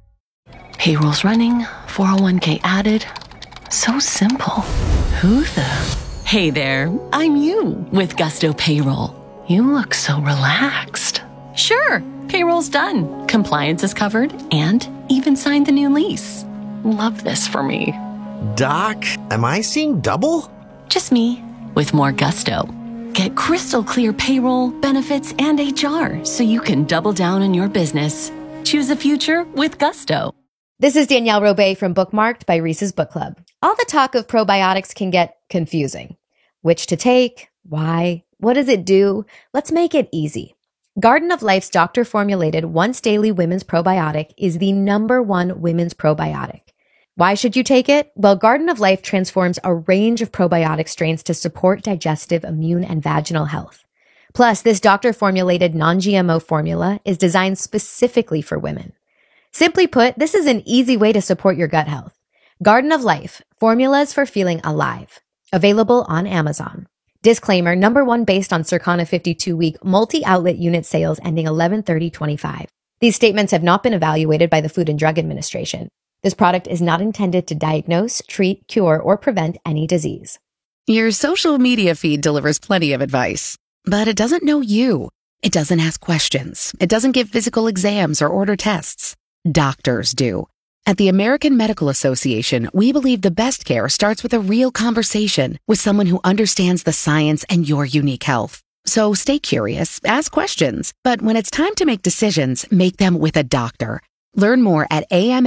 Payroll's running, 401k added. So simple. Who the? Hey there, I'm you with Gusto Payroll. You look so relaxed. Sure, payroll's done. Compliance is covered and even signed the new lease. Love this for me. Doc, am I seeing double? Just me with more Gusto. Get crystal clear payroll, benefits, and HR so you can double down on your business. Choose a future with Gusto. This is Danielle Robay from Bookmarked by Reese's Book Club. All the talk of probiotics can get confusing. Which to take? Why? What does it do? Let's make it easy. Garden of Life's doctor-formulated once-daily women's probiotic is the #1 women's probiotic. Why should you take it? Well, Garden of Life transforms a range of probiotic strains to support digestive, immune, and vaginal health. Plus, this doctor-formulated non-GMO formula is designed specifically for women. Simply put, this is an easy way to support your gut health. Garden of Life, formulas for feeling alive. Available on Amazon. Disclaimer, #1 based on Circana 52-week multi-outlet unit sales ending 11/30/25. These statements have not been evaluated by the Food and Drug Administration. This product is not intended to diagnose, treat, cure, or prevent any disease. Your social media feed delivers plenty of advice, but it doesn't know you. It doesn't ask questions. It doesn't give physical exams or order tests. Doctors do. At the American Medical Association, we believe the best care starts with a real conversation with someone who understands the science and your unique health. So stay curious, ask questions, but when it's time to make decisions, make them with a doctor. Learn more at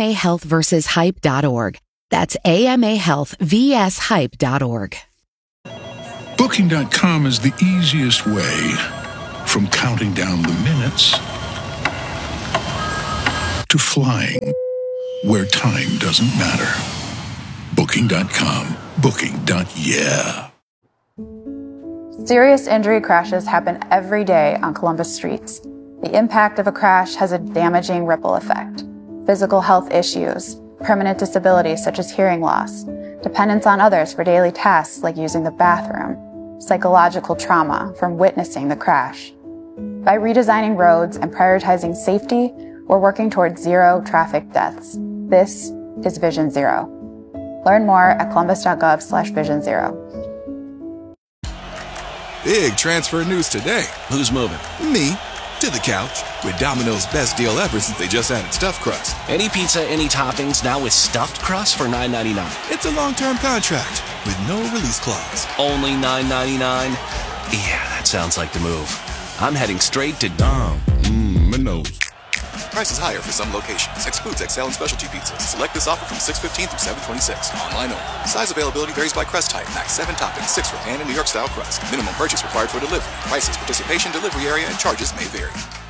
amahealthversushype.org. That's amahealthvshype.org. Booking.com is the easiest way from counting down the minutes to flying where time doesn't matter. Booking.com. Booking.yeah. Serious injury crashes happen every day on Columbus streets. The impact of a crash has a damaging ripple effect. Physical health issues, permanent disabilities such as hearing loss, dependence on others for daily tasks like using the bathroom, psychological trauma from witnessing the crash. By redesigning roads and prioritizing safety, we're working towards zero traffic deaths. This is Vision Zero. Learn more at columbus.gov/Vision Zero. Big transfer news today. Who's moving? Me. To the couch. With Domino's best deal ever since they just added stuffed crust. Any pizza, any toppings, now with stuffed crust for $9.99. It's a long-term contract with no release clause. Only $9.99? Yeah, that sounds like the move. I'm heading straight to Domino's. Price is higher for some locations. Excludes XL and specialty pizzas. Select this offer from 6/15 through 7/26. Online only. Size availability varies by crust type. Max 7 toppings, 6 for pan and New York style crust. Minimum purchase required for delivery. Prices, participation, delivery area, and charges may vary.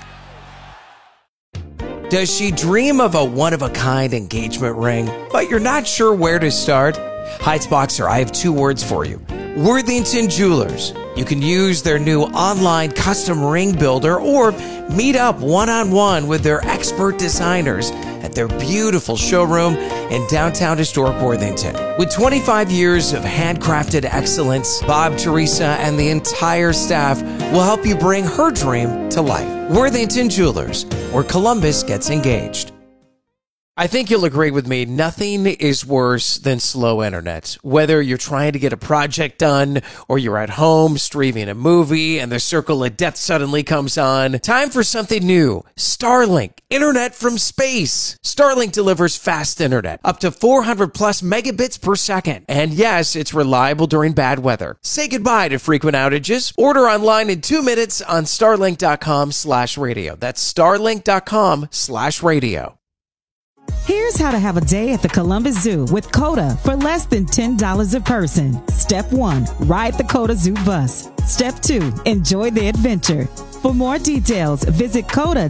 Does she dream of a one-of-a-kind engagement ring, but you're not sure where to start? Heights Boxer, I have 2 words for you. Worthington Jewelers. You can use their new online custom ring builder or meet up one-on-one with their expert designers at their beautiful showroom in downtown historic Worthington. With 25 years of handcrafted excellence, Bob, Teresa, and the entire staff will help you bring her dream to life. Worthington Jewelers, where Columbus gets engaged. I think you'll agree with me, nothing is worse than slow internet. Whether you're trying to get a project done or you're at home streaming a movie and the circle of death suddenly comes on, time for something new. Starlink, internet from space. Starlink delivers fast internet, up to 400 plus megabits per second. And yes, it's reliable during bad weather. Say goodbye to frequent outages. Order online in 2 minutes on starlink.com/radio. That's starlink.com/radio. Here's how to have a day at the Columbus Zoo with COTA for less than $10 a person. Step 1, ride the COTA Zoo bus. Step 2, enjoy the adventure. For more details, visit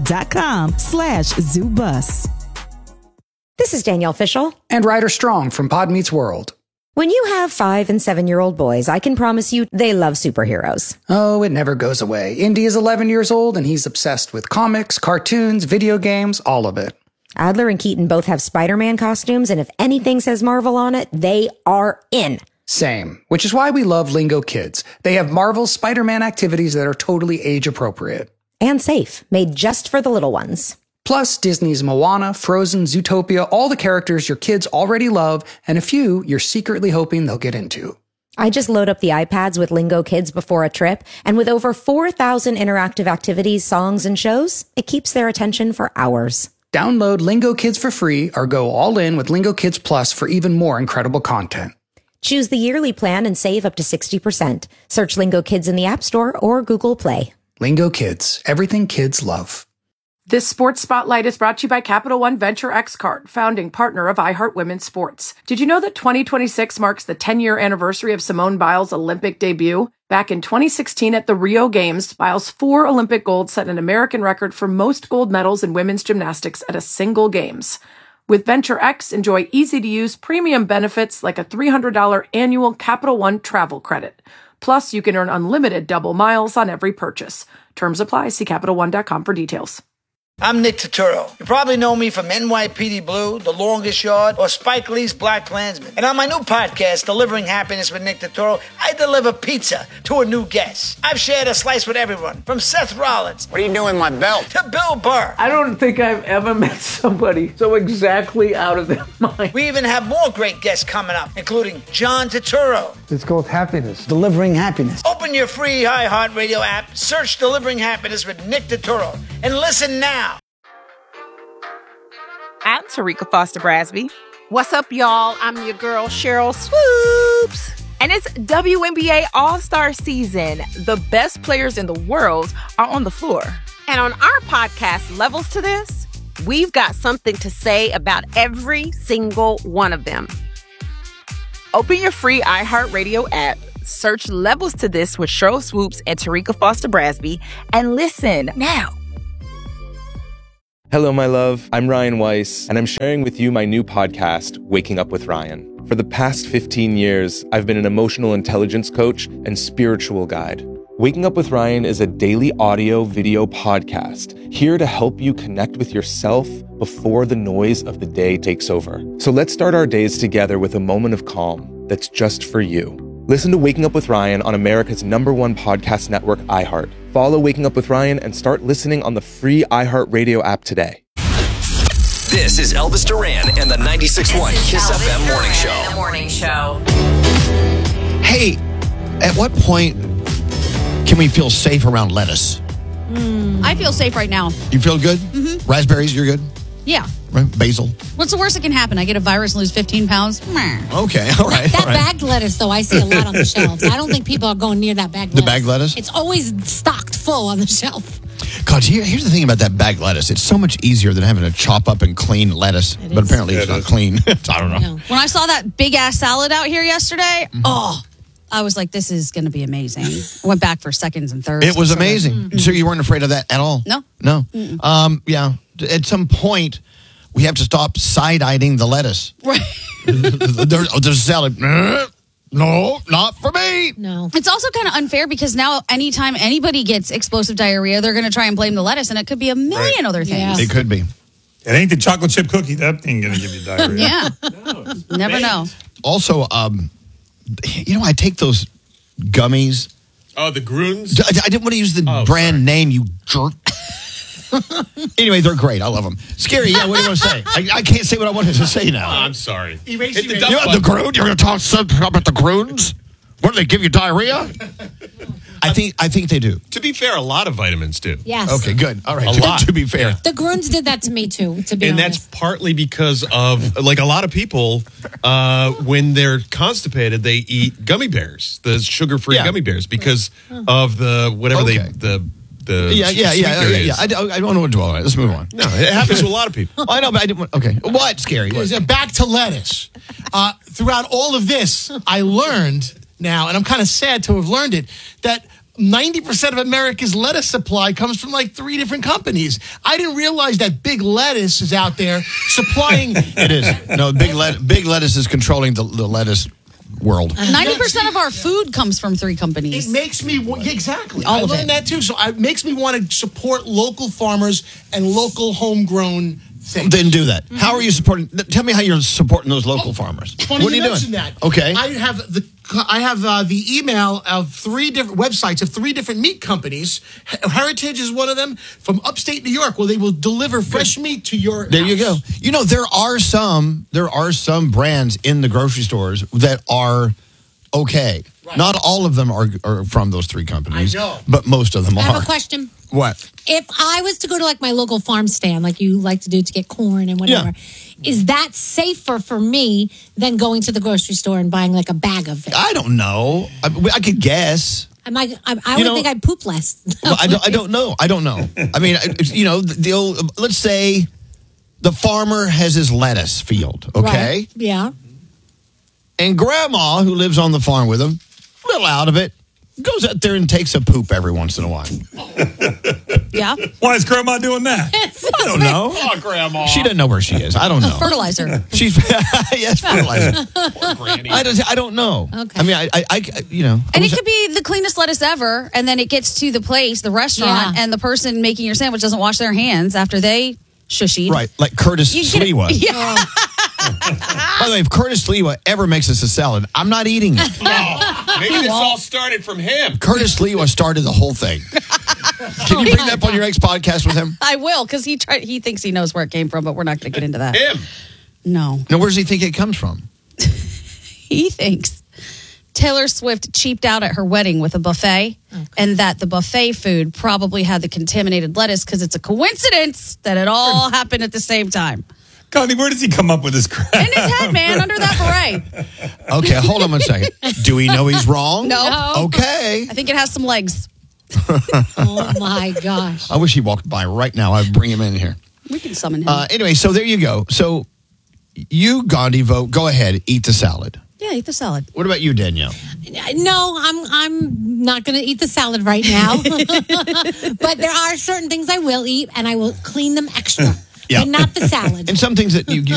COTA.com/ZooBus. This is Danielle Fishel. And Ryder Strong from Pod Meets World. When you have 5- and 7-year-old boys, I can promise you they love superheroes. Oh, it never goes away. Indy is 11 years old and he's obsessed with comics, cartoons, video games, all of it. Adler and Keaton both have Spider-Man costumes, and if anything says Marvel on it, they are in. Same, which is why we love Lingo Kids. They have Marvel's Spider-Man activities that are totally age-appropriate. And safe, made just for the little ones. Plus, Disney's Moana, Frozen, Zootopia, all the characters your kids already love, and a few you're secretly hoping they'll get into. I just load up the iPads with Lingo Kids before a trip, and with over 4,000 interactive activities, songs, and shows, it keeps their attention for hours. Download Lingo Kids for free or go all in with Lingo Kids Plus for even more incredible content. Choose the yearly plan and save up to 60%. Search Lingo Kids in the App Store or Google Play. Lingo Kids, everything kids love. This Sports Spotlight is brought to you by Capital One Venture X Card, founding partner of iHeart Women's Sports. Did you know that 2026 marks the 10-year anniversary of Simone Biles' Olympic debut? Back in 2016 at the Rio Games, Biles' 4 Olympic golds set an American record for most gold medals in women's gymnastics at a single Games. With Venture X, enjoy easy-to-use premium benefits like a $300 annual Capital One travel credit. Plus, you can earn unlimited double miles on every purchase. Terms apply. See CapitalOne.com for details. I'm Nick Turturro. You probably know me from NYPD Blue, The Longest Yard, or Spike Lee's Black Klansman. And on my new podcast, Delivering Happiness with Nick Turturro, I deliver pizza to a new guest. I've shared a slice with everyone, from Seth Rollins. What are you doing with my belt? To Bill Burr. I don't think I've ever met somebody so exactly out of their mind. We even have more great guests coming up, including John Turturro. It's called Happiness. Delivering Happiness. Open your free iHeartRadio app, search Delivering Happiness with Nick Turturro, and listen now. I'm Tarika Foster Brasby. What's up, y'all? I'm your girl, Cheryl Swoops. And it's WNBA All-Star season. The best players in the world are on the floor. And on our podcast, Levels to This, we've got something to say about every single one of them. Open your free iHeartRadio app, search Levels to This with Cheryl Swoops and Tarika Foster Brasby, and listen now. Hello, my love. I'm Ryan Weiss, and I'm sharing with you my new podcast, Waking Up with Ryan. For the past 15 years, I've been an emotional intelligence coach and spiritual guide. Waking Up with Ryan is a daily audio-video podcast here to help you connect with yourself before the noise of the day takes over. So let's start our days together with a moment of calm that's just for you. Listen to Waking Up with Ryan on America's #1 podcast network, iHeart. Follow Waking Up with Ryan and start listening on the free iHeartRadio app today. This is Elvis Duran and the 96.1 Kiss FM Morning Show. The Morning Show. Hey, at what point can we feel safe around lettuce? I feel safe right now. You feel good? Mm-hmm. Raspberries, you're good? Yeah. Right? Basil? What's the worst that can happen? I get a virus and lose 15 pounds? Meh. Okay, all right. That all right. bagged lettuce, though, I see a lot on the shelves. I don't think people are going near that bagged lettuce. The bagged lettuce? It's always stocked full on the shelf. God, here's the thing about that bagged lettuce. It's so much easier than having to chop up and clean lettuce. But apparently it's not clean. I don't know. When I saw that big-ass salad out here yesterday, I was like, this is going to be amazing. I went back for seconds and thirds. It was amazing. So you weren't afraid of that at all? No. No. Yeah. At some point, we have to stop side-eyeing the lettuce. Right. There's salad. No, not for me. No. It's also kind of unfair because now anytime anybody gets explosive diarrhea, they're going to try and blame the lettuce, and it could be a million other things. It could be. It ain't the chocolate chip cookie. That ain't going to give you diarrhea. Yeah. Never know. Also, I take those gummies. Oh, the Grunes? I didn't want to use the brand name, you jerk. Anyway, they're great. I love them. Scary, yeah, what do you want to say? I can't say what I wanted to say now. Oh, I'm sorry. You want the Grune? You're going to talk about the Grunes? What, do they give you diarrhea? I think they do. To be fair, a lot of vitamins do. Yes. Okay, good. All right. A lot. To be fair. The Grunes did that to me, too, to be And honest. that's partly because of, like, a lot of people, when they're constipated, they eat gummy bears, the sugar-free gummy bears, because of the, whatever Yeah. I don't want to dwell on it. Let's move on. No, it happens to a lot of people. I know, but I didn't want... Okay. What, Scary? What? Back to lettuce. Throughout all of this, I learned now, and I'm kind of sad to have learned it, that 90% of America's lettuce supply comes from like 3 different companies. I didn't realize that Big Lettuce is out there supplying... It is. No, Big Lettuce is controlling the lettuce world. 90% of our food comes from 3 companies. It makes me... Exactly. All I of learned it. that too. So it makes me want to support local farmers and local homegrown things. Then do that. How are you supporting... Tell me how you're supporting those local farmers. Funny What are you doing? mention that. Okay. I have the email of 3 different websites of 3 different meat companies. Heritage is one of them from upstate New York, where they will deliver fresh meat to your There house. you go. You know, there are some brands in the grocery stores that are okay. Right. Not all of them are from those 3 companies. I know. But most of them I are. have a question. What? If I was to go to like my local farm stand, like you like to do to get corn and whatever, is that safer for me than going to the grocery store and buying like a bag of it? I don't know. I could guess. I would think I'd poop less. Well, I don't know. I mean, the old, let's say the farmer has his lettuce field, okay? Right. Yeah. And grandma, who lives on the farm with him, a little out of it, goes out there and takes a poop every once in a while. Yeah. Why is grandma doing that? I don't know. Oh, grandma. She doesn't know where she is. I don't know. Fertilizer. She's yes, fertilizer. Poor granny. I don't know. Okay. I mean, I And it could be the cleanest lettuce ever, and then it gets to the place, the restaurant, and the person making your sandwich doesn't wash their hands after they shushied. Right, like Curtis Sliwa. Yeah. By the way, if Curtis Sliwa ever makes us a salad, I'm not eating it. Maybe this all started from him. Curtis Sliwa started the whole thing. Can you bring that up on your next podcast with him? I will, because he thinks he knows where it came from, but we're not going to get into that. Him. No. Now, where does he think it comes from? He thinks Taylor Swift cheaped out at her wedding with a buffet, and that the buffet food probably had the contaminated lettuce because it's a coincidence that it all happened at the same time. Connie, where does he come up with this crap? In his head, man, under that beret. Okay, hold on one second. Do we know he's wrong? No. Okay. I think it has some legs. Oh, my gosh. I wish he walked by right now. I'd bring him in here. We can summon him. Anyway, so there you go. So you, Gandhi, vote. Go ahead. Eat the salad. Yeah, eat the salad. What about you, Danielle? No, I'm not going to eat the salad right now. But there are certain things I will eat, and I will clean them extra. Yeah. But not the salad. And some things that you